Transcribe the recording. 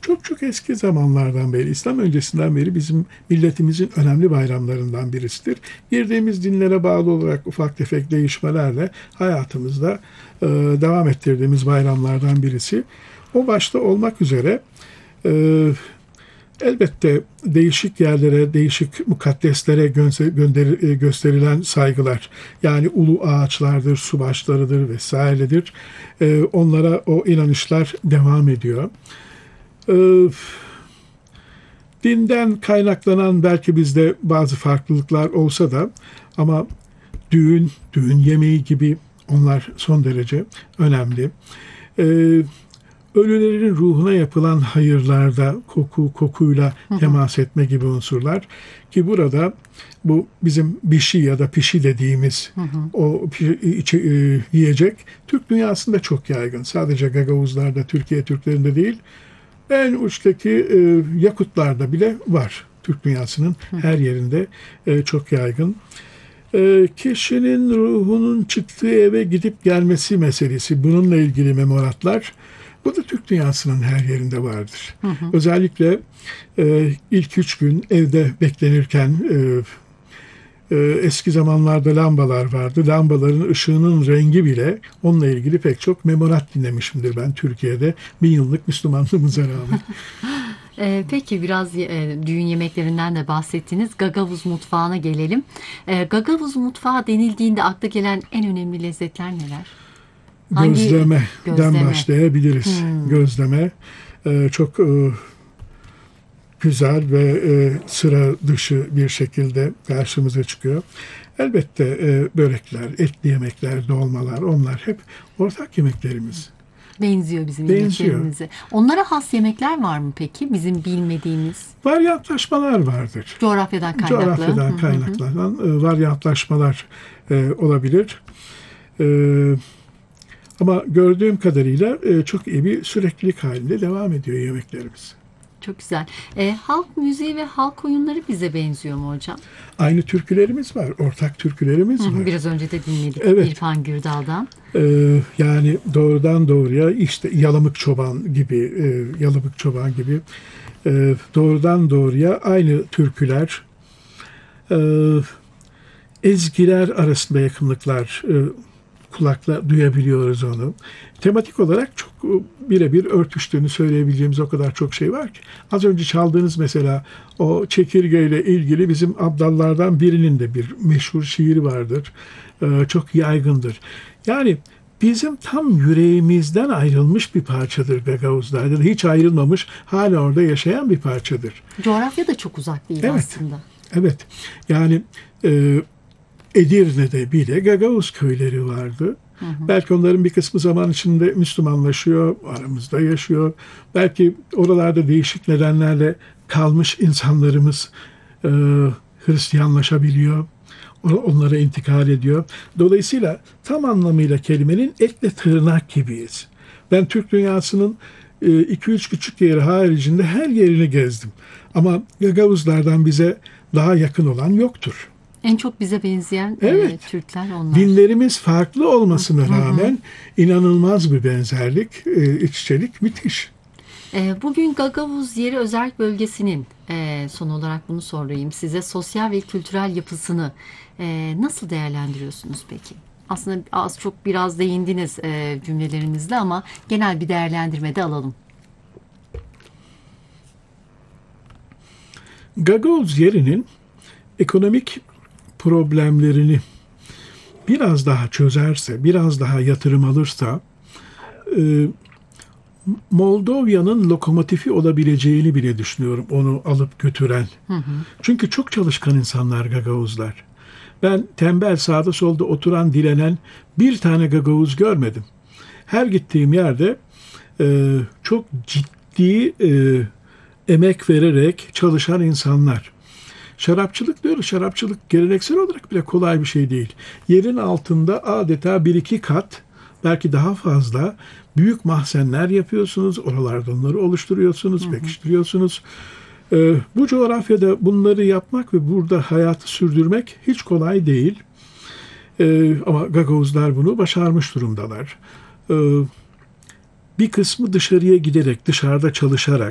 çok çok eski zamanlardan beri, İslam öncesinden beri bizim milletimizin önemli bayramlarından birisidir. Girdiğimiz dinlere bağlı olarak ufak tefek değişmelerle hayatımızda devam ettirdiğimiz bayramlardan birisi. O başta olmak üzere elbette değişik yerlere, değişik mukaddeslere gösterilen saygılar, yani ulu ağaçlardır, su başlarıdır vesairedir. Onlara o inanışlar devam ediyor. Dinden kaynaklanan belki bizde bazı farklılıklar olsa da ama düğün yemeği gibi onlar son derece önemli. Ölülerin ruhuna yapılan hayırlarda kokuyla temas etme gibi unsurlar ki burada bu bizim bişi ya da pişi dediğimiz o yiyecek Türk dünyasında çok yaygın. Sadece Gagavuzlarda, Türkiye Türklerinde değil, en uçtaki Yakutlarda bile var. Türk dünyasının her yerinde çok yaygın. Kişinin ruhunun çıktığı eve gidip gelmesi meselesi, bununla ilgili memoratlar, bu da Türk dünyasının her yerinde vardır. Özellikle ilk 3 gün evde beklenirken eski zamanlarda lambalar vardı. Lambaların ışığının rengi bile, onunla ilgili pek çok memorat dinlemişimdir ben Türkiye'de 1000 yıllık Müslümanlığımıza rağmen. Peki biraz düğün yemeklerinden de bahsettiniz. Gagavuz mutfağına gelelim. Gagavuz mutfağı denildiğinde akla gelen en önemli lezzetler neler? Gözlemeden başlayabiliriz. Gözleme çok güzel ve sıra dışı bir şekilde karşımıza çıkıyor. Elbette börekler, etli yemekler, dolmalar, onlar hep ortak yemeklerimiz. Benziyor bizim yemeklerimize. Onlara has yemekler var mı peki? Bizim bilmediğimiz? Varyantlaşmalar vardır. Coğrafyadan kaynaklanan varyantlaşmalar olabilir. Ama gördüğüm kadarıyla çok iyi bir süreklilik halinde devam ediyor yemeklerimiz. Çok güzel. Halk müziği ve halk oyunları bize benziyor mu hocam? Aynı türkülerimiz var, ortak türkülerimiz var. Biraz önce de dinledik İrfan Gürdal'dan. Yani doğrudan doğruya işte Yalamık Çoban gibi doğrudan doğruya aynı türküler, ezgiler arasında yakınlıklar kulakla duyabiliyoruz onu. Tematik olarak çok birebir örtüştüğünü söyleyebileceğimiz o kadar çok şey var ki. Az önce çaldığınız mesela o çekirgeyle ilgili bizim abdallardan birinin de bir meşhur şiiri vardır. Çok yaygındır. Yani bizim tam yüreğimizden ayrılmış bir parçadır Gagavuzlar'da da hiç ayrılmamış, hala orada yaşayan bir parçadır. Coğrafya da çok uzak değil aslında. Evet. Yani Edirne'de bile Gagavuz köyleri vardı. Belki onların bir kısmı zaman içinde Müslümanlaşıyor, aramızda yaşıyor. Belki oralarda değişik nedenlerle kalmış insanlarımız Hristiyanlaşabiliyor. Onlara intikal ediyor. Dolayısıyla tam anlamıyla kelimenin etle tırnak gibiyiz. Ben Türk dünyasının 2-3 küçük yeri haricinde her yerini gezdim. Ama Gagavuzlardan bize daha yakın olan yoktur. En çok bize benzeyen Türkler onlar. Dinlerimiz farklı olmasına rağmen inanılmaz bir benzerlik, iççelik müthiş. Bugün Gagavuz Yeri Özerk Bölgesi'nin son olarak bunu sorayım size, sosyal ve kültürel yapısını nasıl değerlendiriyorsunuz peki? Aslında az çok biraz değindiniz cümlelerinizle ama genel bir değerlendirme de alalım. Gagavuz yerinin ekonomik problemlerini biraz daha çözerse, biraz daha yatırım alırsa Moldova'nın lokomotifi olabileceğini bile düşünüyorum, onu alıp götüren. Çünkü çok çalışkan insanlar Gagavuzlar. Ben tembel sağda solda oturan dilenen bir tane Gagavuz görmedim. Her gittiğim yerde çok ciddi emek vererek çalışan insanlar. Şarapçılık diyoruz. Şarapçılık geleneksel olarak bile kolay bir şey değil. Yerin altında adeta 1-2 kat, belki daha fazla büyük mahzenler yapıyorsunuz. Oralarda onları oluşturuyorsunuz, pekiştiriyorsunuz. Bu coğrafyada bunları yapmak ve burada hayatı sürdürmek hiç kolay değil. Ama Gagavuzlar bunu başarmış durumdalar. Bir kısmı dışarıya giderek, dışarıda çalışarak,